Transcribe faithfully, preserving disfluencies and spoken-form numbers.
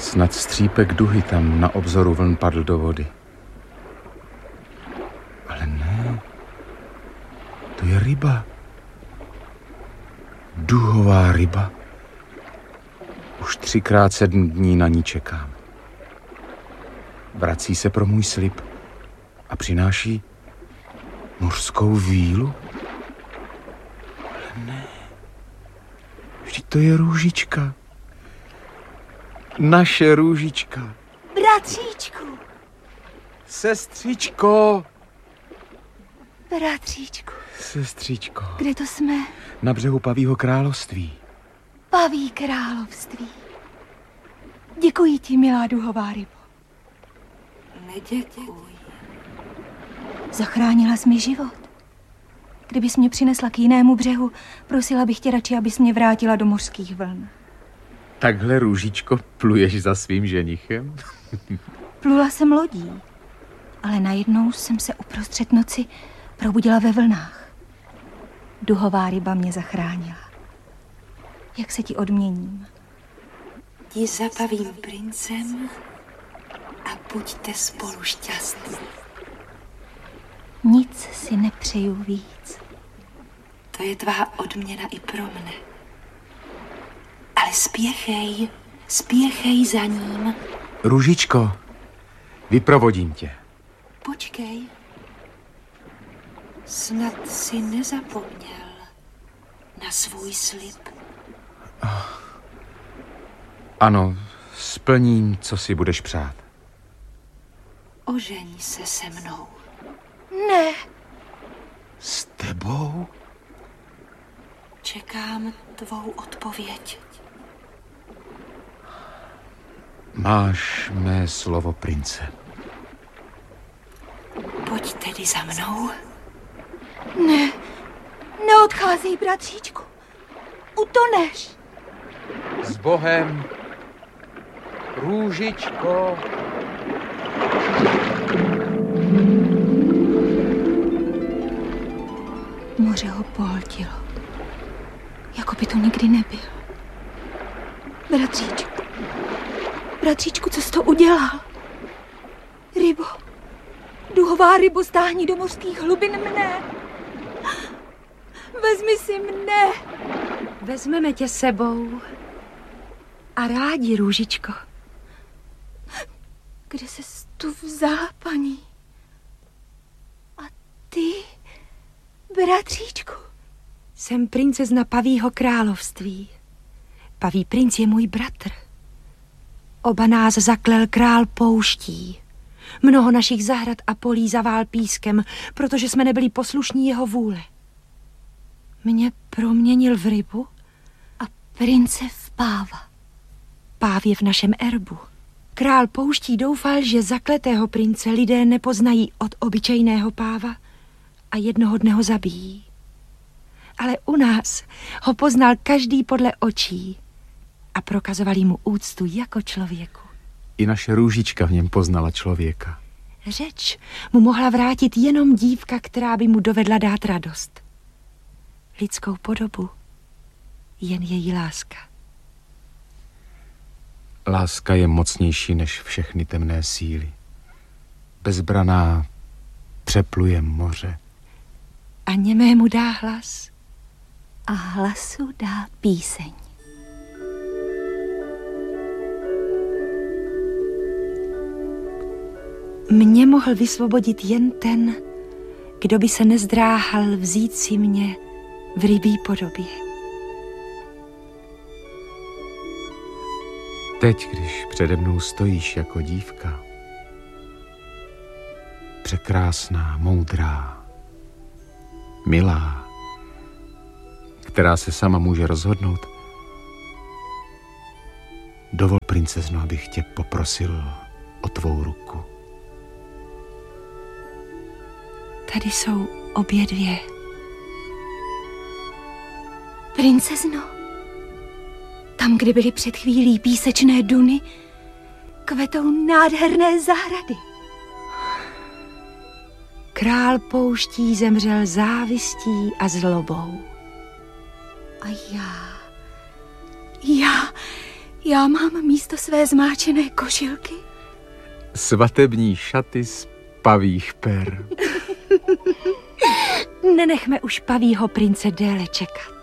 Snad střípek duhy tam na obzoru vln padl do vody. Ale ne, to je ryba. Duhová ryba. Už třikrát sedm dní na ní čekám. Vrací se pro můj slib a přináší mořskou vílu. Ale ne, vždyť to je Růžička. Naše Růžička. Bratříčku. Sestřičko. Bratříčku. Sestřičko. Kde to jsme? Na břehu Pavího království. Paví království. Děkuji ti, milá duhová rybo. Neděkuj. Zachránila jsi mi život. Kdybys mě přinesla k jinému břehu, prosila bych tě radši, abys mě vrátila do mořských vln. Takhle, Růžičko, pluješ za svým ženichem? Plula jsem lodí, ale najednou jsem se uprostřed noci probudila ve vlnách. Duhová ryba mě zachránila. Jak se ti odměním? Ti za pavým princem a buďte spolu šťastní. Nic si nepřeju víc. To je tvá odměna i pro mne. Ale spěchej, spěchej za ním. Růžičko, vyprovodím tě. Počkej. Snad si nezapomněl na svůj slib. Ano, splním, co si budeš přát. Ožeň se se mnou. Ne. S tebou? Čekám tvou odpověď. Máš mé slovo, prince. Pojď tedy za mnou. Ne, neodcházej, bratříčku. Utoneš. S Bohem, Růžičko. Moře ho pohltilo, jako by to nikdy nebyl. Bratříčku, bratříčku, co jsi to udělal? Rybo, duhová rybo, stáhni do mořských hlubin mne. Vezmi si mne. Vezmeme tě sebou. A rádi, Růžičko. Kde ses tu vzala, paní? A ty, bratříčku? Jsem princezna Pavího království. Paví princ je můj bratr. Oba nás zaklel král pouští. Mnoho našich zahrad a polí zavál pískem, protože jsme nebyli poslušní jeho vůle. Mě proměnil v rybu a prince v páva. Páv je v našem erbu. Král pouští doufal, že zakletého prince lidé nepoznají od obyčejného páva a jednoho dne ho zabijí. Ale u nás ho poznal každý podle očí a prokazovali mu úctu jako člověku. I naše Růžička v něm poznala člověka. Řeč mu mohla vrátit jenom dívka, která by mu dovedla dát radost. Lidskou podobu jen její láska. Láska je mocnější než všechny temné síly. Bezbraná přepluje moře. A němému dá hlas. A hlasu dá píseň. Mě mohl vysvobodit jen ten, kdo by se nezdráhal vzít si mě v rybí podobě. Teď, když přede mnou stojíš jako dívka, překrásná, moudrá, milá, která se sama může rozhodnout, dovol, princezno, abych tě poprosil o tvou ruku. Tady jsou obě dvě. Princezno, tam, kde byly před chvílí písečné duny, kvetou nádherné zahrady. Král pouští zemřel závistí a zlobou. A já, já, Já mám místo své zmáčené košilky svatební šaty z pavích per. Nenechme už pavýho prince déle čekat.